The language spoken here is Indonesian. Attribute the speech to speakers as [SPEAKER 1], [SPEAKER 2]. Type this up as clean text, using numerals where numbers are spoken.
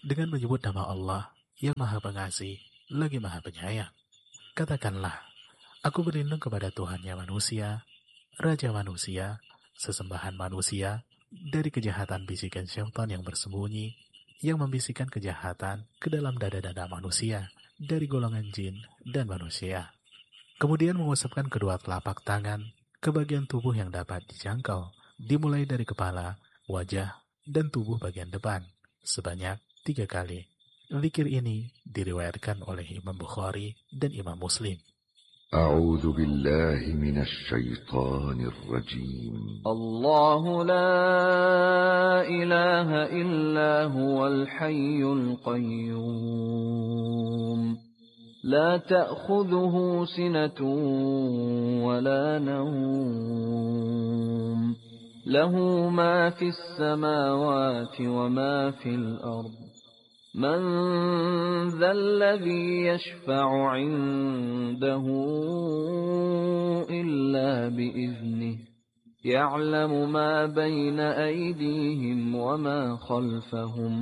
[SPEAKER 1] dengan menyebut nama Allah yang Maha Pengasih lagi Maha Penyayang. Katakanlah, aku berlindung kepada Tuhannya manusia, Raja manusia, sesembahan manusia, dari kejahatan bisikan syaitan yang bersembunyi, yang membisikkan kejahatan ke dalam dada-dada manusia, dari golongan jin dan manusia. Kemudian mengusapkan kedua telapak tangan ke bagian tubuh yang dapat dijangkau, dimulai dari kepala, wajah, dan tubuh bagian depan, sebanyak 3 kali. Zikir ini diriwayatkan oleh Imam Bukhari dan Imam Muslim.
[SPEAKER 2] أعوذ بالله من الشيطان الرجيم.
[SPEAKER 3] الله لا إله إلا هو الحي القيوم لا تأخذه سنة ولا نوم له ما في السماوات وما في الأرض من ذا الذي يشفع عنده إلا بإذنه يعلم ما بين أيديهم وما خلفهم